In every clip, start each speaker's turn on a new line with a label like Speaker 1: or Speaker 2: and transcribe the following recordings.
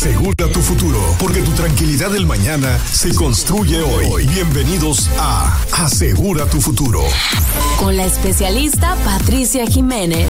Speaker 1: Asegura tu futuro, porque tu tranquilidad del mañana se construye hoy. Bienvenidos a Asegura tu futuro.
Speaker 2: Con la especialista Patricia Jiménez.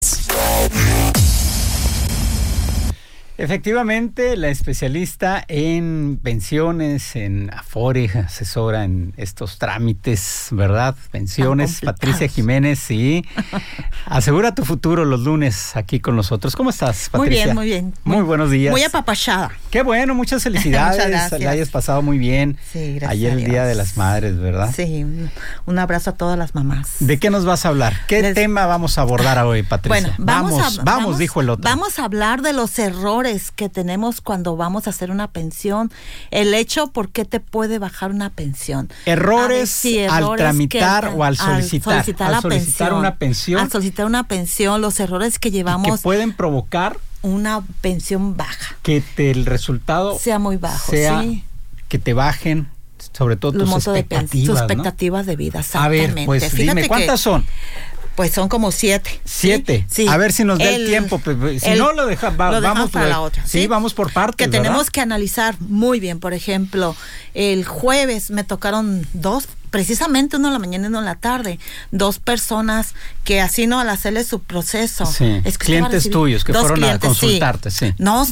Speaker 3: Efectivamente, la especialista en pensiones, en Afore, asesora en estos trámites, ¿verdad? Pensiones, Patricia Jiménez, sí. Asegura tu futuro los lunes aquí con nosotros. ¿Cómo estás, Patricia?
Speaker 4: Muy bien, muy bien.
Speaker 3: Muy buenos días.
Speaker 4: Muy apapachada.
Speaker 3: Qué bueno, muchas felicidades.
Speaker 4: Muchas gracias.
Speaker 3: La hayas pasado muy bien.
Speaker 4: Sí, gracias.
Speaker 3: Ayer el Día de las Madres, ¿verdad?
Speaker 4: Sí, un abrazo a todas las mamás.
Speaker 3: ¿De qué nos vas a hablar? ¿Qué tema vamos a abordar hoy, Patricia?
Speaker 4: Bueno,
Speaker 3: vamos, dijo el otro.
Speaker 4: Vamos a hablar de los errores que tenemos cuando vamos a hacer una pensión. El hecho por qué te puede bajar una pensión.
Speaker 3: Errores al tramitar o al solicitar.
Speaker 4: Al solicitar
Speaker 3: una pensión.
Speaker 4: Al solicitar una pensión, los errores que llevamos.
Speaker 3: Que pueden provocar
Speaker 4: una pensión baja.
Speaker 3: Que el resultado
Speaker 4: sea muy bajo.
Speaker 3: Sí. Que te bajen, sobre todo tus expectativas.
Speaker 4: Tus expectativas de vida, exactamente.
Speaker 3: A ver, pues fíjate, dime, ¿cuántas son?
Speaker 4: Pues son como 7.
Speaker 3: 7.
Speaker 4: Sí.
Speaker 3: A ver si nos da el tiempo. Si no lo dejamos
Speaker 4: para la otra.
Speaker 3: Sí, vamos por partes.
Speaker 4: Que tenemos que analizar muy bien. Por ejemplo, el jueves me tocaron 2, precisamente uno en la mañana y uno en la tarde. 2 personas que así al hacerle su proceso.
Speaker 3: Sí. Clientes tuyos que fueron a consultarte, sí.
Speaker 4: No,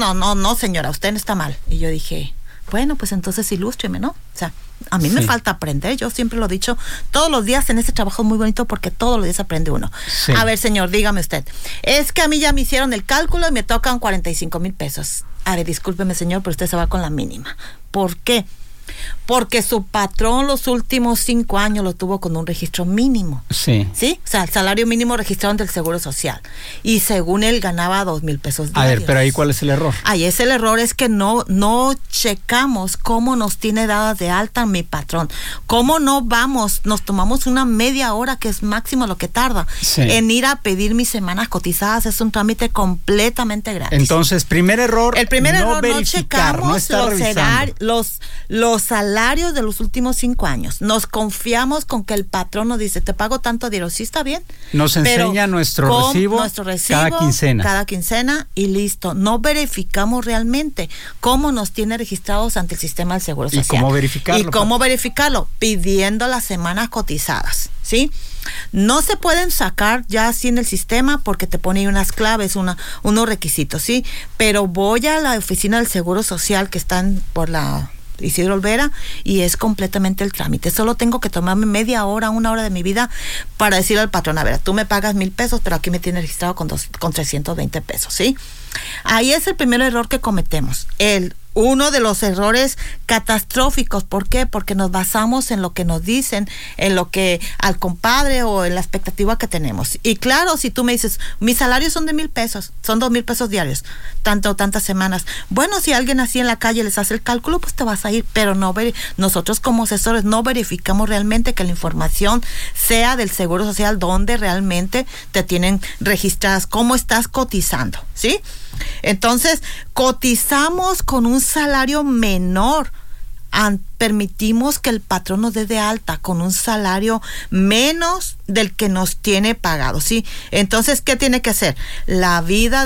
Speaker 4: señora, usted no está mal. Y yo dije, bueno, pues entonces ilústreme, ¿no? O sea, a mí me falta aprender, yo siempre lo he dicho, todos los días en este trabajo es muy bonito porque todos los días aprende uno. Sí. A ver, señor, dígame usted, es que a mí ya me hicieron el cálculo y me tocan 45,000 pesos. A ver, discúlpeme, señor, pero usted se va con la mínima. ¿Por qué? Porque su patrón los últimos 5 años lo tuvo con un registro mínimo.
Speaker 3: Sí.
Speaker 4: ¿Sí? O sea, el salario mínimo registrado ante el Seguro Social. Y según él ganaba 2,000 pesos diarios.
Speaker 3: A ver, pero ahí ¿cuál es el error?
Speaker 4: Ahí es el error, es que no checamos cómo nos tiene dadas de alta mi patrón. Cómo no vamos, nos tomamos una media hora, que es máximo lo que tarda, en ir a pedir mis semanas cotizadas. Es un trámite completamente gratis.
Speaker 3: Entonces, primer error,
Speaker 4: no checamos los salarios de los últimos 5 años. Nos confiamos con que el patrón nos dice, te pago tanto dinero, sí está bien.
Speaker 3: Nos enseña nuestro recibo cada
Speaker 4: quincena y listo. No verificamos realmente cómo nos tiene registrados ante el sistema del Seguro Social.
Speaker 3: ¿Y cómo verificarlo?
Speaker 4: Pidiendo las semanas cotizadas, ¿sí? No se pueden sacar ya así en el sistema porque te pone unas claves, unos requisitos, ¿sí? Pero voy a la oficina del Seguro Social que están por la Isidro Olvera y es completamente el trámite. Solo tengo que tomarme media hora, 1 hora de mi vida para decirle al patrón, a ver, tú me pagas 1,000 pesos, pero aquí me tienes registrado con 320 pesos, ¿sí? Ahí es el primer error que cometemos. Uno de los errores catastróficos. ¿Por qué? Porque nos basamos en lo que nos dicen, en lo que al compadre o en la expectativa que tenemos. Y claro, si tú me dices, mis salarios son de 1,000 pesos, son 2,000 pesos diarios, tantas semanas. Bueno, si alguien así en la calle les hace el cálculo, pues te vas a ir, pero nosotros como asesores no verificamos realmente que la información sea del Seguro Social, donde realmente te tienen registradas, cómo estás cotizando, ¿sí? Entonces, cotizamos con un salario menor. Permitimos que el patrón nos dé de alta con un salario menos del que nos tiene pagado, ¿sí? Entonces, ¿qué tiene que hacer? La vida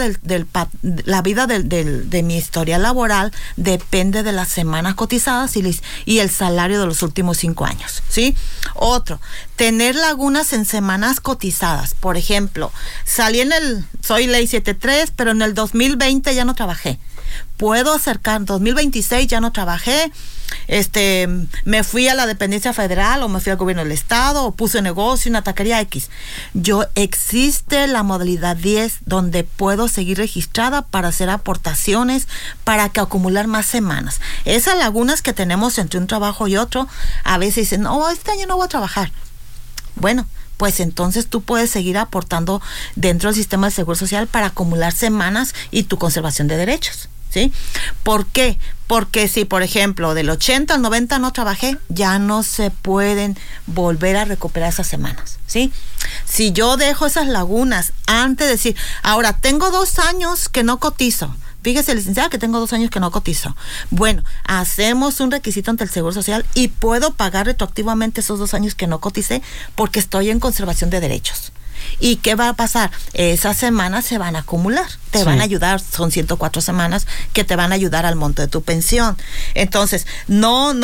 Speaker 4: de mi historial laboral depende de las semanas cotizadas y el salario de los últimos 5 años, ¿sí? Otro, tener lagunas en semanas cotizadas. Por ejemplo, soy ley 73, pero en el 2020 ya no trabajé. Puedo acercar, 2026 ya no trabajé, me fui a la dependencia federal o me fui al gobierno del estado o puse negocio, una taquería X. Existe la modalidad 10 donde puedo seguir registrada para hacer aportaciones, para que acumular más semanas. Esas lagunas que tenemos entre un trabajo y otro, a veces dicen, no, este año no voy a trabajar. Bueno, pues entonces tú puedes seguir aportando dentro del sistema de Seguro Social para acumular semanas y tu conservación de derechos, ¿sí? ¿Por qué? Porque si, por ejemplo, del 80 al 90 no trabajé, ya no se pueden volver a recuperar esas semanas, ¿sí? Si yo dejo esas lagunas antes de decir, ahora tengo 2 años que no cotizo. Fíjese, licenciada, que tengo 2 años que no cotizo. Bueno, hacemos un requisito ante el Seguro Social y puedo pagar retroactivamente esos 2 años que no coticé porque estoy en conservación de derechos. ¿Y qué va a pasar? Esas semanas se van a acumular, te van a ayudar, son 104 semanas que te van a ayudar al monto de tu pensión. Entonces, no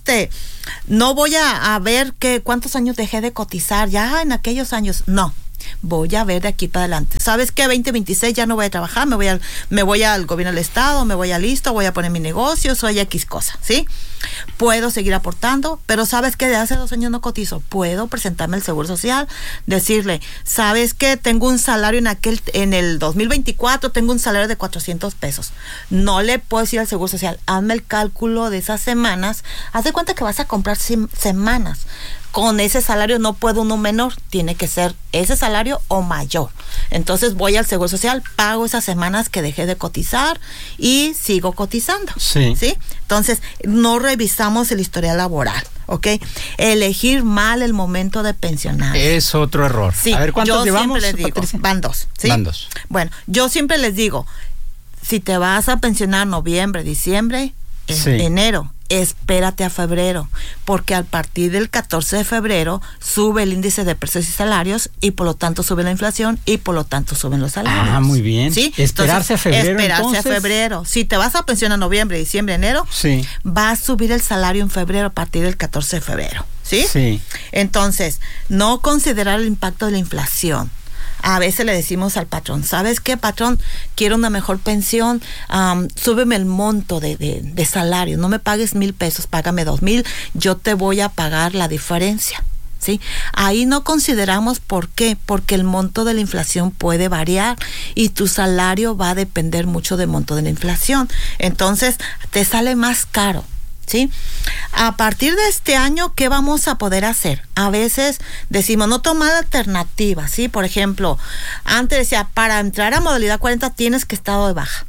Speaker 4: voy a ver cuántos años dejé de cotizar, ya en aquellos años, no. Voy a ver de aquí para adelante. ¿Sabes qué? 2026 ya no voy a trabajar, me voy al gobierno del estado, me voy a listo, voy a poner mi negocio, soy X cosa, ¿sí? Puedo seguir aportando, pero ¿sabes qué? De hace 2 años no cotizo. Puedo presentarme al Seguro Social, decirle, ¿sabes qué? Tengo un salario en el 2024, tengo un salario de 400 pesos. No le puedo decir al Seguro Social, hazme el cálculo de esas semanas, haz de cuenta que vas a comprar semanas. Con ese salario no puedo uno menor, tiene que ser ese salario o mayor. Entonces voy al Seguro Social, pago esas semanas que dejé de cotizar y sigo cotizando.
Speaker 3: Sí.
Speaker 4: Entonces no revisamos el historial laboral, ¿ok? Elegir mal el momento de pensionar.
Speaker 3: Es otro error.
Speaker 4: Sí,
Speaker 3: a ver, ¿cuántos llevamos,
Speaker 4: siempre les digo,
Speaker 3: Patricia?
Speaker 4: Van 2, ¿sí?
Speaker 3: Van 2.
Speaker 4: Bueno, yo siempre les digo, si te vas a pensionar noviembre, diciembre, enero, espérate a febrero, porque a partir del 14 de febrero sube el índice de precios y salarios y por lo tanto sube la inflación y por lo tanto suben los salarios.
Speaker 3: Ah, muy bien.
Speaker 4: ¿Sí?
Speaker 3: Esperarse a febrero.
Speaker 4: Esperarse a febrero. Si te vas a pensionar noviembre, diciembre, enero, va a subir el salario en febrero a partir del 14 de febrero. ¿Sí?
Speaker 3: Sí.
Speaker 4: Entonces, no considerar el impacto de la inflación. A veces le decimos al patrón, ¿sabes qué, patrón? Quiero una mejor pensión, súbeme el monto de salario, no me pagues 1,000 pesos, págame 2,000, yo te voy a pagar la diferencia, ¿sí? Ahí no consideramos por qué, porque el monto de la inflación puede variar y tu salario va a depender mucho del monto de la inflación, entonces te sale más caro. ¿Sí? A partir de este año, ¿qué vamos a poder hacer? A veces decimos, no tomar alternativas, ¿sí? Por ejemplo, antes decía, para entrar a modalidad 40 tienes que estar de baja.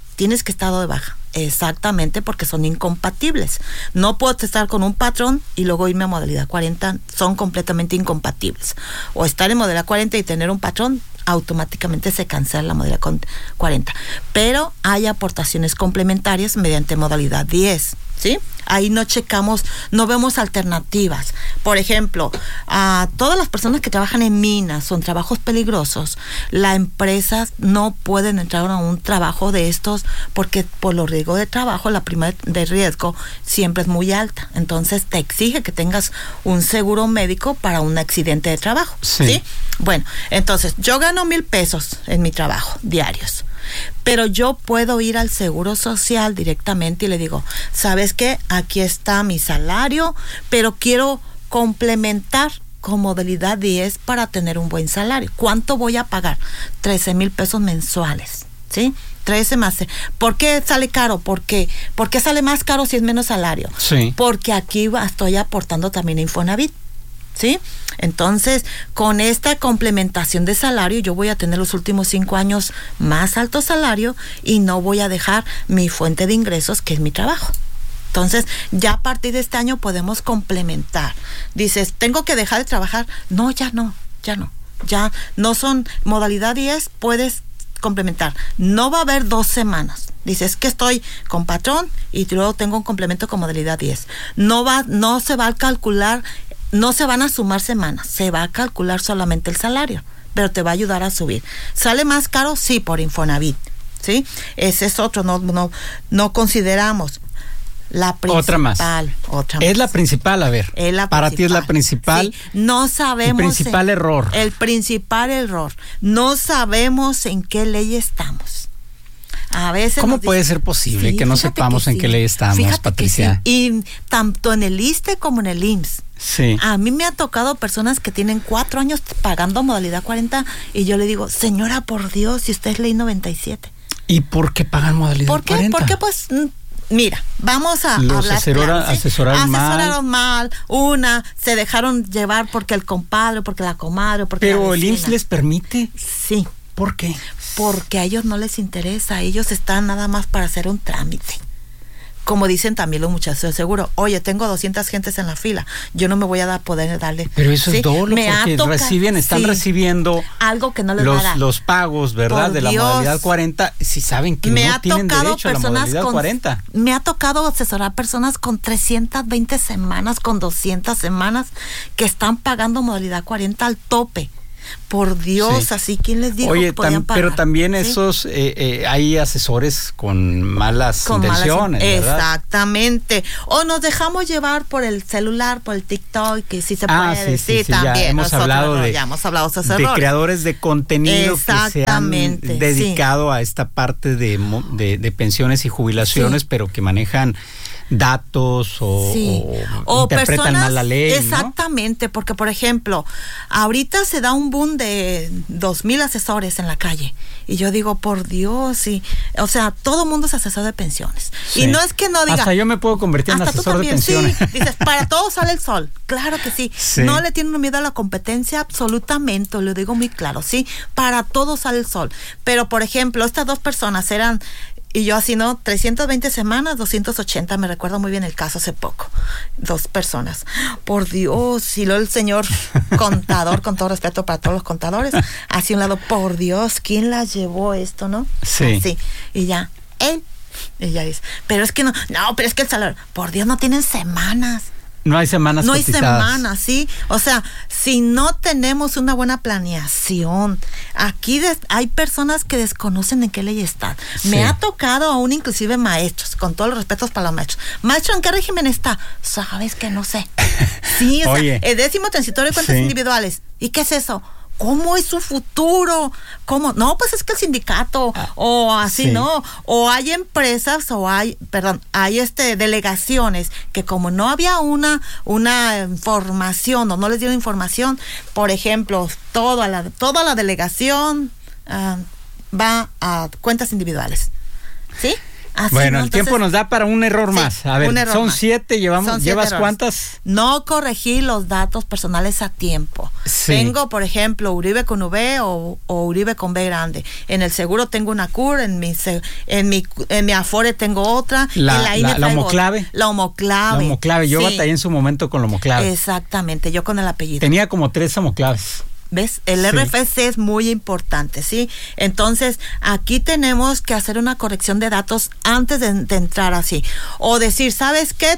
Speaker 4: Exactamente, porque son incompatibles. No puedo estar con un patrón y luego irme a modalidad 40, son completamente incompatibles. O estar en modalidad 40 y tener un patrón, automáticamente se cancela la modalidad 40. Pero hay aportaciones complementarias mediante modalidad 10. ¿Sí? Ahí no checamos, no vemos alternativas. Por ejemplo, a todas las personas que trabajan en minas, son trabajos peligrosos, las empresas no pueden entrar a un trabajo de estos porque por los riesgos de trabajo, la prima de riesgo siempre es muy alta. Entonces te exige que tengas un seguro médico para un accidente de trabajo. ¿Sí? Bueno, entonces yo gano 1,000 pesos en mi trabajo diarios. Pero yo puedo ir al Seguro Social directamente y le digo, ¿sabes qué? Aquí está mi salario, pero quiero complementar con modalidad 10 para tener un buen salario. ¿Cuánto voy a pagar? 13,000 pesos mensuales, ¿sí? 13 más. ¿Por qué sale caro? ¿Por qué sale más caro si es menos salario?
Speaker 3: Sí.
Speaker 4: Porque aquí estoy aportando también a Infonavit. ¿Sí? Entonces, con esta complementación de salario, yo voy a tener los últimos 5 años más alto salario y no voy a dejar mi fuente de ingresos, que es mi trabajo. Entonces, ya a partir de este año podemos complementar. Dices, ¿tengo que dejar de trabajar? No, ya no. Ya no son modalidad 10, puedes complementar. No va a haber 2 semanas. Dices que estoy con patrón y luego tengo un complemento con modalidad 10. No se va a calcular. No se van a sumar semanas, se va a calcular solamente el salario, pero te va a ayudar a subir. ¿Sale más caro? Sí, por Infonavit, ¿sí? Ese es otro, no consideramos. La principal.
Speaker 3: Otra más. Es la principal, a ver. Para ti es la principal.
Speaker 4: Sí, no sabemos.
Speaker 3: El principal error.
Speaker 4: El principal error. No sabemos en qué ley estamos. A veces
Speaker 3: ¿Cómo puede ser posible que no sepamos en qué ley estamos, Patricia?
Speaker 4: Y tanto en el ISSSTE como en el IMSS.
Speaker 3: Sí.
Speaker 4: A mí me ha tocado personas que tienen 4 años pagando modalidad 40 y yo le digo, señora, por Dios, si usted es ley 97.
Speaker 3: ¿Y por qué pagan modalidad 40?
Speaker 4: ¿Por qué? Pues, mira, vamos a
Speaker 3: los
Speaker 4: hablar
Speaker 3: asesoraron
Speaker 4: mal. Se dejaron llevar porque el compadre, porque la comadre, porque
Speaker 3: pero
Speaker 4: la
Speaker 3: el IMSS les permite.
Speaker 4: Sí.
Speaker 3: ¿Por qué?
Speaker 4: Porque a ellos no les interesa, ellos están nada más para hacer un trámite. Como dicen también los muchachos de seguro, oye, tengo 200 gentes en la fila, yo no me voy a poder darle.
Speaker 3: Pero eso es dolo, porque están recibiendo
Speaker 4: algo que no les va a dar.
Speaker 3: Los pagos, ¿verdad? Por de la modalidad 40, si saben que no tienen derecho a la modalidad 40.
Speaker 4: Me ha tocado asesorar personas con 320 semanas, con 200 semanas, que están pagando modalidad 40 al tope. Por Dios,
Speaker 3: Sí.
Speaker 4: así, ¿quién les dijo
Speaker 3: Oye,
Speaker 4: que podían pagar?
Speaker 3: pero también
Speaker 4: ¿Sí?
Speaker 3: esos, hay asesores con malas intenciones, ¿verdad?
Speaker 4: Exactamente. O nos dejamos llevar por el celular, por el TikTok, que sí se puede,
Speaker 3: sí,
Speaker 4: también.
Speaker 3: ya hemos hablado de
Speaker 4: esos
Speaker 3: de
Speaker 4: errores.
Speaker 3: creadores de contenido que se han
Speaker 4: Exactamente,
Speaker 3: dedicado a esta parte de pensiones y jubilaciones,
Speaker 4: Sí.
Speaker 3: pero que manejan datos o interpretan
Speaker 4: personas,
Speaker 3: mal la ley,
Speaker 4: exactamente, porque por ejemplo, ahorita se da un boom de 2,000 asesores en la calle. Y yo digo, por Dios, o sea, todo mundo es asesor de pensiones.
Speaker 3: Sí.
Speaker 4: Y no es que no diga.
Speaker 3: Hasta yo me puedo convertir en
Speaker 4: hasta
Speaker 3: asesor
Speaker 4: tú también,
Speaker 3: de pensiones.
Speaker 4: Sí, dices, para todos sale el sol. Claro que sí.
Speaker 3: Sí.
Speaker 4: No le tienen miedo a la competencia, absolutamente, lo digo muy claro, sí. Para todos sale el sol. Pero, por ejemplo, estas dos personas eran. Y yo así, ¿no? 320 semanas, 280, me recuerdo muy bien el caso hace poco. 2 personas. Por Dios, y luego el señor contador, con todo respeto para todos los contadores, hacia un lado, por Dios, ¿quién las llevó esto, no?
Speaker 3: Sí.
Speaker 4: Así. Y ya, él. Y ya dice, pero es que no, pero es que el salario, por Dios, no tienen semanas.
Speaker 3: No hay semanas
Speaker 4: No hay
Speaker 3: cotizadas.
Speaker 4: semanas, ¿sí? O sea, si no tenemos una buena planeación, aquí hay personas que desconocen en qué ley están.
Speaker 3: Sí.
Speaker 4: Me ha tocado aún inclusive maestros, con todos los respetos para los maestros. Maestro, ¿en qué régimen está? Sabes que no sé. Sí, o
Speaker 3: Oye,
Speaker 4: sea, el 10º transitorio de cuentas
Speaker 3: sí.
Speaker 4: individuales. ¿Y qué es eso? ¿Cómo es su futuro? ¿Cómo? No, pues es que el sindicato, o así,
Speaker 3: sí.
Speaker 4: ¿no? O hay empresas, hay delegaciones que como no había una información, o no les dieron información, por ejemplo, toda la delegación va a cuentas individuales. ¿Sí? Así,
Speaker 3: Bueno,
Speaker 4: ¿no?
Speaker 3: el tiempo nos da para un error más. A ver,
Speaker 4: un error
Speaker 3: son
Speaker 4: más.
Speaker 3: 7,
Speaker 4: Son 7
Speaker 3: ¿llevas
Speaker 4: errores.
Speaker 3: cuántas?
Speaker 4: No corregir los datos personales a tiempo.
Speaker 3: Sí.
Speaker 4: Tengo, por ejemplo, Uribe con V o Uribe con B grande. En el seguro tengo una CUR, en mi Afore tengo otra.
Speaker 3: La
Speaker 4: en la INE traigo
Speaker 3: homoclave.
Speaker 4: otra. La homoclave.
Speaker 3: La homoclave. Yo
Speaker 4: Sí.
Speaker 3: batallé en su momento con la homoclave.
Speaker 4: Exactamente, yo con el apellido.
Speaker 3: Tenía como 3 homoclaves.
Speaker 4: ¿Ves? El
Speaker 3: Sí.
Speaker 4: RFC es muy importante, ¿sí? Entonces, aquí tenemos que hacer una corrección de datos antes de entrar así. O decir, ¿sabes qué?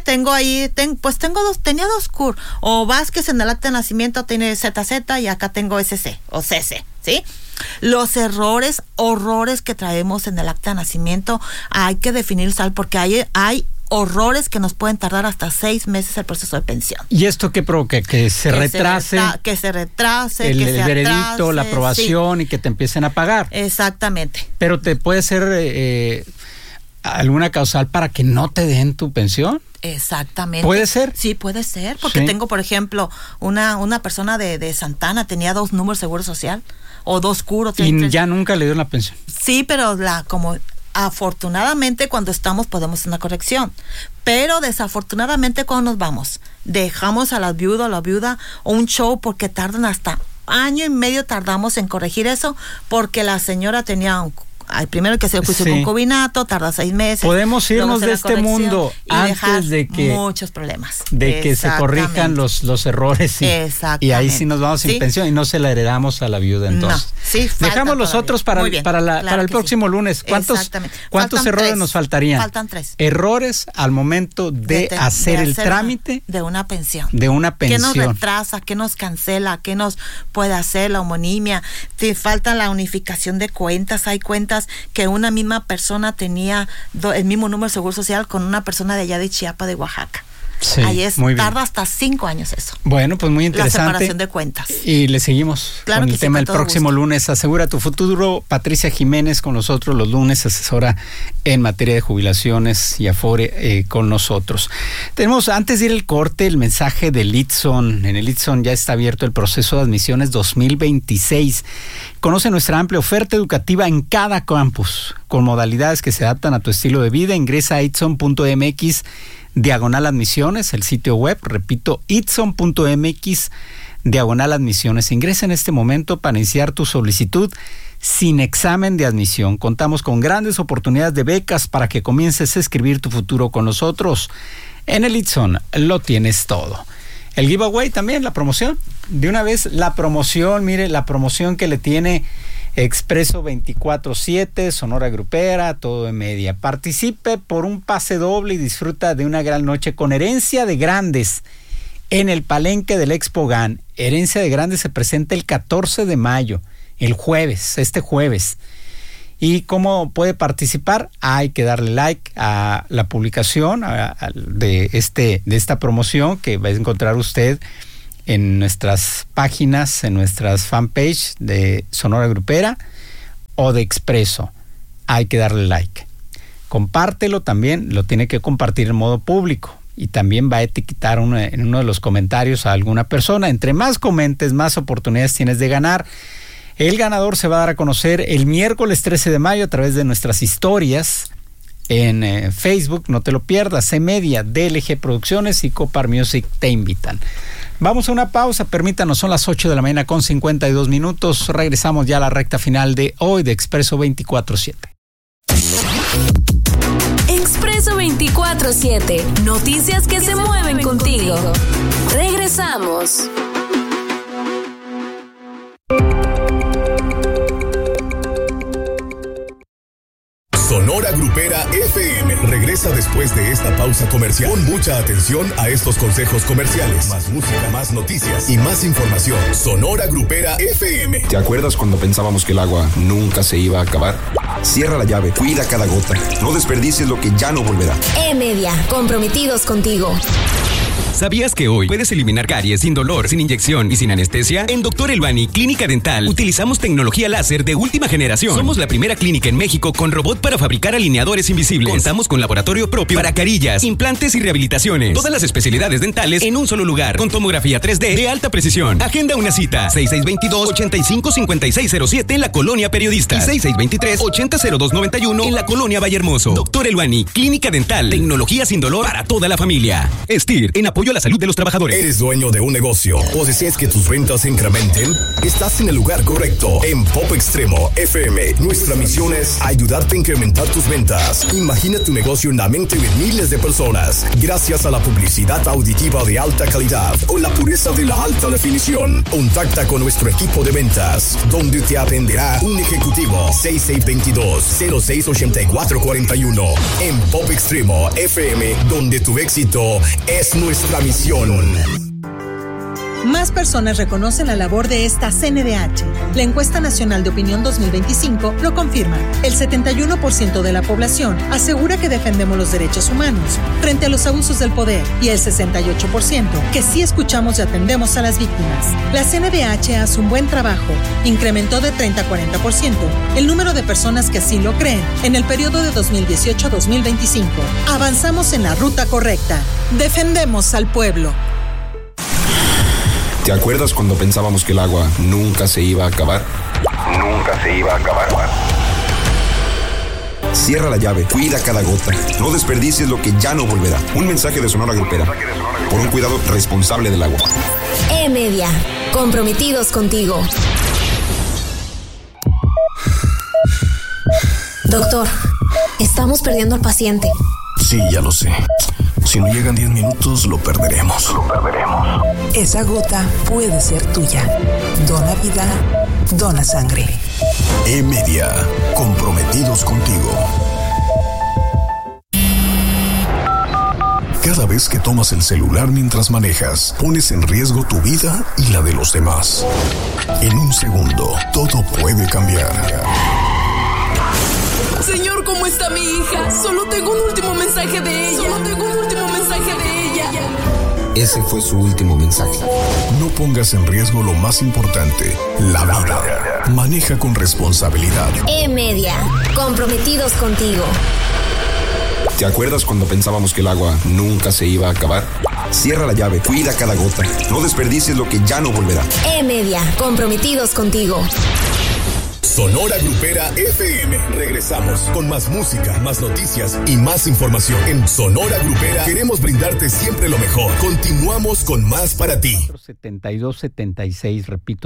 Speaker 4: Tenía 2 CUR. O Vázquez en el acta de nacimiento tiene ZZ y acá tengo SC o CC, ¿sí? Los horrores que traemos en el acta de nacimiento hay que definir, porque hay horrores que nos pueden tardar hasta 6 meses el proceso de pensión.
Speaker 3: ¿Y esto qué provoca? Que se retrase.
Speaker 4: Que se retrase,
Speaker 3: el
Speaker 4: que se
Speaker 3: veredicto,
Speaker 4: atrase,
Speaker 3: la aprobación
Speaker 4: sí.
Speaker 3: y que te empiecen a pagar.
Speaker 4: Exactamente.
Speaker 3: Pero te puede ser alguna causal para que no te den tu pensión.
Speaker 4: Exactamente.
Speaker 3: ¿Puede ser?
Speaker 4: Sí, puede ser, porque
Speaker 3: Sí.
Speaker 4: tengo, por ejemplo, una persona de Santana, tenía 2 números de seguro social, o 2 CUR,
Speaker 3: Y ya nunca le dio la pensión.
Speaker 4: Sí, pero como afortunadamente cuando estamos podemos hacer una corrección, pero desafortunadamente cuando nos vamos, dejamos a la viuda o un show porque tardan hasta 1.5 años tardamos en corregir eso, porque la señora tenía primero que hacer juicio
Speaker 3: Sí.
Speaker 4: concubinato, tarda 6 meses.
Speaker 3: Podemos irnos
Speaker 4: luego hacer
Speaker 3: de
Speaker 4: la
Speaker 3: este
Speaker 4: corrección
Speaker 3: mundo
Speaker 4: y dejar
Speaker 3: antes de que
Speaker 4: muchos problemas.
Speaker 3: de que se corrijan los errores y ahí sí nos vamos sin
Speaker 4: Sí.
Speaker 3: pensión y no se la heredamos a la viuda entonces.
Speaker 4: No, sí, faltan
Speaker 3: dejamos los
Speaker 4: todavía.
Speaker 3: otros para
Speaker 4: Muy bien,
Speaker 3: el
Speaker 4: claro que
Speaker 3: próximo
Speaker 4: sí.
Speaker 3: lunes.
Speaker 4: Exactamente.
Speaker 3: ¿Cuántos
Speaker 4: Faltan
Speaker 3: errores
Speaker 4: 3.
Speaker 3: nos faltarían?
Speaker 4: Faltan 3.
Speaker 3: Errores al momento de hacer el trámite
Speaker 4: de una pensión.
Speaker 3: de una
Speaker 4: ¿Qué nos
Speaker 3: pensión.
Speaker 4: retrasa? ¿Qué nos cancela? ¿Qué nos puede hacer la homonimia? Te falta la unificación de cuentas. Hay cuentas que una misma persona tenía el mismo número de seguro social con una persona de allá de Chiapas, de Oaxaca.
Speaker 3: Sí,
Speaker 4: Ahí
Speaker 3: muy bien.
Speaker 4: tarda hasta 5 años eso.
Speaker 3: Bueno, pues muy
Speaker 4: La
Speaker 3: interesante.
Speaker 4: separación de cuentas.
Speaker 3: Y le seguimos
Speaker 4: Claro
Speaker 3: con
Speaker 4: que
Speaker 3: el
Speaker 4: sí,
Speaker 3: tema
Speaker 4: con
Speaker 3: el
Speaker 4: todo
Speaker 3: próximo
Speaker 4: gusto.
Speaker 3: lunes. Asegura tu futuro. Patricia Jiménez con nosotros los lunes, asesora en materia de jubilaciones y Afore con nosotros. Tenemos, antes de ir al corte, el mensaje del ITSON. En el ITSON ya está abierto el proceso de admisiones 2026. Conoce nuestra amplia oferta educativa en cada campus, con modalidades que se adaptan a tu estilo de vida. Ingresa a itson.mx/admisiones, el sitio web, repito, itson.mx/admisiones. Ingresa en este momento para iniciar tu solicitud sin examen de admisión. Contamos con grandes oportunidades de becas para que comiences a escribir tu futuro con nosotros. En el ITSON lo tienes todo. El giveaway también, la promoción. De una vez, la promoción, mire, la promoción que le tiene Expreso 24/7, Sonora Grupera, Todo en Media. Participe por un pase doble y disfruta de una gran noche con herencia de grandes en el Palenque del Expogan. Herencia de Grandes se presenta el 14 de mayo, el jueves, este jueves. ¿Y cómo puede participar? Hay que darle like a la publicación de esta promoción que va a encontrar usted en nuestras páginas, en nuestras fanpage de Sonora Grupera o de Expreso. Hay que darle like. Compártelo también, lo tiene que compartir en modo público y también va a etiquetar en uno de los comentarios a alguna persona. Entre más comentes, más oportunidades tienes de ganar. El ganador se va a dar a conocer el miércoles 13 de mayo a través de nuestras historias en Facebook. No te lo pierdas. C-Media, DLG Producciones y Copar Music te invitan. Vamos a una pausa, permítanos, son las 8 de la mañana con 52 minutos. Regresamos ya a la recta final de hoy de Expreso 24/7.
Speaker 2: Expreso 24/7. Noticias que se mueven contigo. Regresamos.
Speaker 1: Sonora Grupera FM regresa después de esta pausa comercial. Pon mucha atención a estos consejos comerciales. Más música, más noticias y más información. Sonora Grupera FM.
Speaker 5: ¿Te acuerdas cuando pensábamos que el agua nunca se iba a acabar? Cierra la llave, cuida cada gota. No desperdicies lo que ya no volverá.
Speaker 2: E-Media, comprometidos contigo.
Speaker 6: ¿Sabías que hoy puedes eliminar caries sin dolor, sin inyección y sin anestesia? En Dr. Elbani Clínica Dental utilizamos tecnología láser de última generación. Somos la primera clínica en México con robot para fabricar alineadores invisibles. Contamos con laboratorio propio para carillas, implantes y rehabilitaciones. Todas las especialidades dentales en un solo lugar, con tomografía 3D de alta precisión. Agenda una cita, 6622-855607 en la Colonia Periodista y 6623-800291 en la Colonia Vallehermoso. Dr. Elbani Clínica Dental, tecnología sin dolor para toda la familia. STIR, en apoyo a la salud de los trabajadores.
Speaker 1: ¿Eres dueño de un negocio o deseas que tus ventas se incrementen? Estás en el lugar correcto. En Pop Extremo FM, nuestra misión es ayudarte a incrementar tus ventas. Imagina tu negocio en la mente de miles de personas gracias a la publicidad auditiva de alta calidad o la pureza de la alta definición. Contacta con nuestro equipo de ventas, donde te atenderá un ejecutivo. 6622-068441. En Pop Extremo FM, donde tu éxito es nuestra misión.
Speaker 7: Más personas reconocen la labor de esta CNDH. La encuesta nacional de opinión 2025 lo confirma. El 71% de la población asegura que defendemos los derechos humanos frente a los abusos del poder y el 68% que sí escuchamos y atendemos a las víctimas. La CNDH hace un buen trabajo. Incrementó de 30 a 40% el número de personas que así lo creen en el periodo de 2018 a 2025. Avanzamos en la ruta correcta. Defendemos al pueblo.
Speaker 5: ¿Te acuerdas cuando pensábamos que el agua nunca se iba a acabar? Nunca se iba a acabar. Cierra la llave, cuida cada gota. No desperdicies lo que ya no volverá. Un mensaje de Sonora Grupera. Por un cuidado responsable del agua.
Speaker 2: E-Media, comprometidos contigo. Doctor, estamos perdiendo al paciente.
Speaker 1: Sí, ya lo sé. Si no llegan 10 minutos, lo perderemos.
Speaker 8: Esa gota puede ser tuya. Dona vida, dona sangre.
Speaker 1: E-Media, comprometidos contigo. Cada vez que tomas el celular mientras manejas, pones en riesgo tu vida y la de los demás. En un segundo, todo puede cambiar.
Speaker 9: Señor, ¿cómo está mi hija? Solo tengo un último mensaje de ella.
Speaker 5: Ese fue su último mensaje.
Speaker 1: No pongas en riesgo lo más importante, la vida. Maneja con responsabilidad.
Speaker 2: E-Media, comprometidos contigo.
Speaker 5: ¿Te acuerdas cuando pensábamos que el agua nunca se iba a acabar? Cierra la llave, cuida cada gota. No desperdicies lo que ya no volverá.
Speaker 2: E-Media, comprometidos contigo.
Speaker 1: Sonora Grupera FM. Regresamos con más música, más noticias y más información. En Sonora Grupera queremos brindarte siempre lo mejor. Continuamos con más para ti.
Speaker 3: 7276, repito,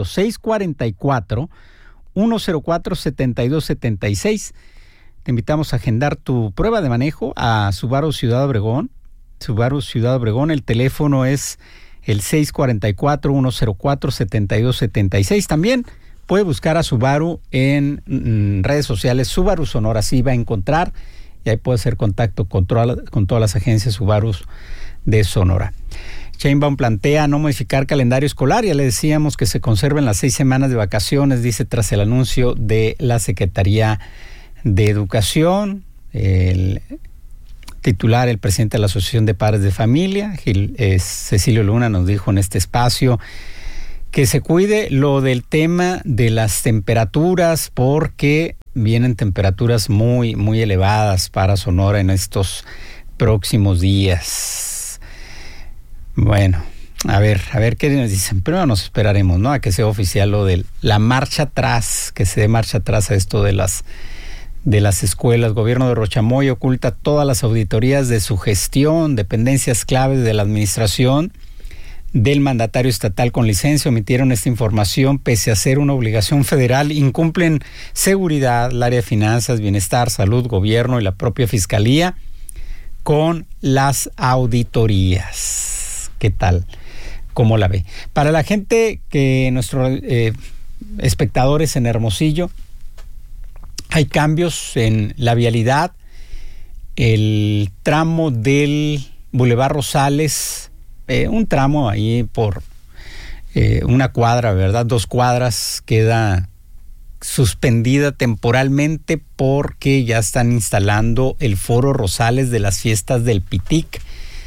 Speaker 3: 644-104-7276. Te invitamos a agendar tu prueba de manejo a Subaru Ciudad Obregón. Subaru Ciudad Obregón, el teléfono es el 644-104-7276. También puede buscar a Subaru en redes sociales. Subaru Sonora, sí va a encontrar, y ahí puede hacer contacto con todas las agencias Subaru de Sonora. Sheinbaum plantea no modificar calendario escolar. Ya le decíamos que se conserven las 6 semanas de vacaciones, dice, tras el anuncio de la Secretaría de Educación. El titular, el presidente de la Asociación de Padres de Familia, Cecilio Luna, nos dijo en este espacio que se cuide lo del tema de las temperaturas, porque vienen temperaturas muy, muy elevadas para Sonora en estos próximos días. Bueno, a ver qué nos dicen. Primero nos esperaremos, ¿no?, a que sea oficial lo de la marcha atrás, que se dé marcha atrás a esto de las escuelas. Gobierno de Rochamoy oculta todas las auditorías de su gestión, dependencias claves de la administración del mandatario estatal con licencia omitieron esta información pese a ser una obligación federal. Incumplen seguridad, el área de finanzas, bienestar, salud, gobierno y la propia fiscalía con las auditorías. ¿Qué tal? ¿Cómo la ve? Para la gente que nuestros espectadores en Hermosillo, hay cambios en la vialidad. El tramo del Boulevard Rosales, un tramo ahí por una cuadra, ¿verdad? 2 cuadras, queda suspendida temporalmente porque ya están instalando el Foro Rosales de las fiestas del Pitic.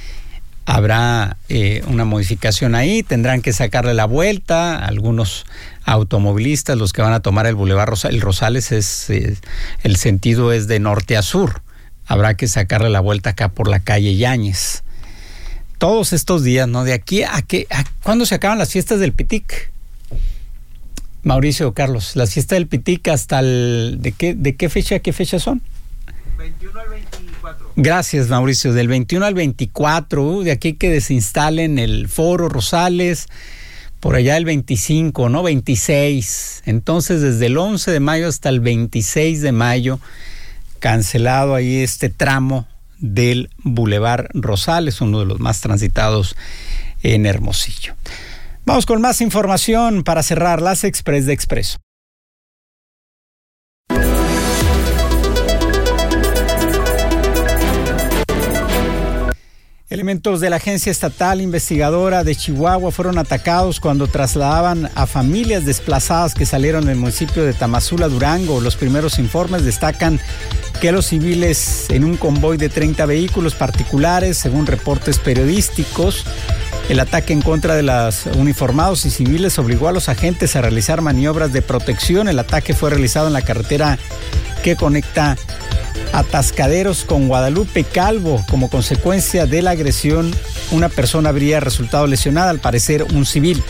Speaker 3: Habrá una modificación ahí, tendrán que sacarle la vuelta. Algunos automovilistas, los que van a tomar el Boulevard Rosales, el sentido es de norte a sur. Habrá que sacarle la vuelta acá por la calle Yáñez. Todos estos días, ¿no? De aquí a ¿cuándo se acaban las fiestas del Pitic? Mauricio, Carlos, las fiestas del Pitic hasta ¿de qué fecha a qué fecha son?
Speaker 10: 21 al 24.
Speaker 3: Gracias, Mauricio. Del 21 al 24, de aquí que desinstalen el Foro Rosales, por allá el 25, ¿no? 26. Entonces, desde el 11 de mayo hasta el 26 de mayo, cancelado ahí este tramo del Boulevard Rosales, uno de los más transitados en Hermosillo. Vamos con más información para cerrar las Express de Expreso. Elementos de la Agencia Estatal Investigadora de Chihuahua fueron atacados cuando trasladaban a familias desplazadas que salieron del municipio de Tamazula, Durango. Los primeros informes destacan que los civiles en un convoy de 30 vehículos particulares, según reportes periodísticos, el ataque en contra de los uniformados y civiles obligó a los agentes a realizar maniobras de protección. El ataque fue realizado en la carretera que conecta Atascaderos con Guadalupe Calvo. Como consecuencia de la agresión, una persona habría resultado lesionada, al parecer un civil.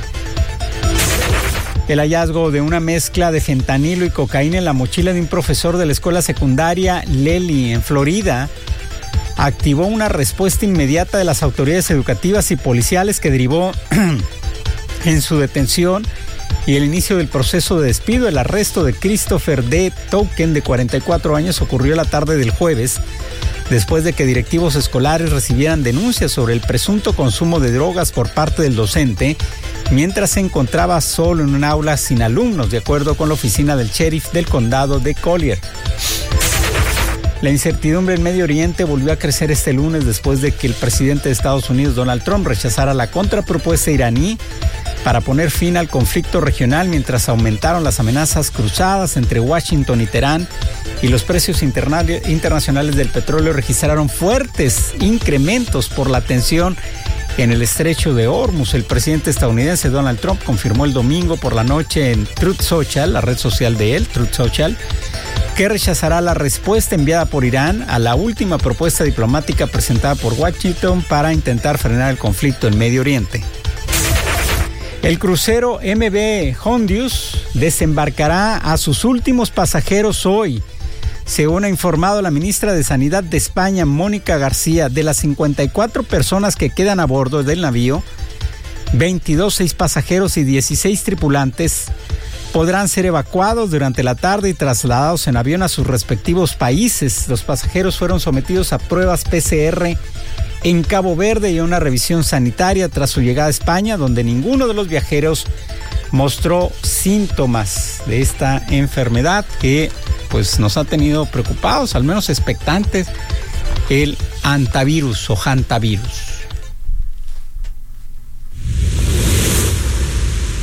Speaker 3: El hallazgo de una mezcla de fentanilo y cocaína en la mochila de un profesor de la escuela secundaria Lely en Florida activó una respuesta inmediata de las autoridades educativas y policiales que derivó en su detención y el inicio del proceso de despido. El arresto de Christopher D. Token, de 44 años, ocurrió la tarde del jueves, después de que directivos escolares recibieran denuncias sobre el presunto consumo de drogas por parte del docente, mientras se encontraba solo en un aula sin alumnos, de acuerdo con la oficina del sheriff del condado de Collier. La incertidumbre en Medio Oriente volvió a crecer este lunes después de que el presidente de Estados Unidos, Donald Trump, rechazara la contrapropuesta iraní para poner fin al conflicto regional, mientras aumentaron las amenazas cruzadas entre Washington y Teherán y los precios internacionales del petróleo registraron fuertes incrementos por la tensión en el estrecho de Hormuz. El presidente estadounidense Donald Trump confirmó el domingo por la noche en Truth Social, la red social de él, Truth Social, que rechazará la respuesta enviada por Irán a la última propuesta diplomática presentada por Washington para intentar frenar el conflicto en Medio Oriente. El crucero MV Hondius desembarcará a sus últimos pasajeros hoy. Según ha informado la ministra de Sanidad de España, Mónica García, de las 54 personas que quedan a bordo del navío, 6 pasajeros y 16 tripulantes podrán ser evacuados durante la tarde y trasladados en avión a sus respectivos países. Los pasajeros fueron sometidos a pruebas PCR en Cabo Verde y a una revisión sanitaria tras su llegada a España, donde ninguno de los viajeros mostró síntomas de esta enfermedad que pues nos ha tenido preocupados, al menos expectantes, el hantavirus o hantavirus.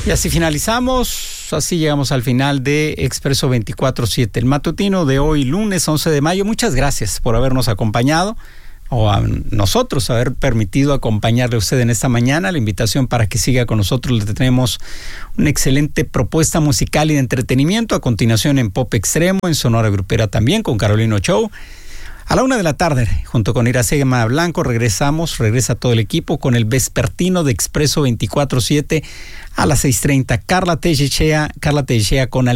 Speaker 3: Y así finalizamos, así llegamos al final de Expreso 24/7, el matutino de hoy, lunes 11 de mayo. Muchas gracias por habernos acompañado, o a nosotros haber permitido acompañarle a usted en esta mañana. La invitación para que siga con nosotros, le tenemos una excelente propuesta musical y de entretenimiento a continuación en Pop Extremo, en Sonora Grupera también, con Carolino Show. A la 1 de la tarde, junto con Iracema Blanco, regresa todo el equipo con el vespertino de Expreso 24/7 a las 6:30. Carla Tellechea con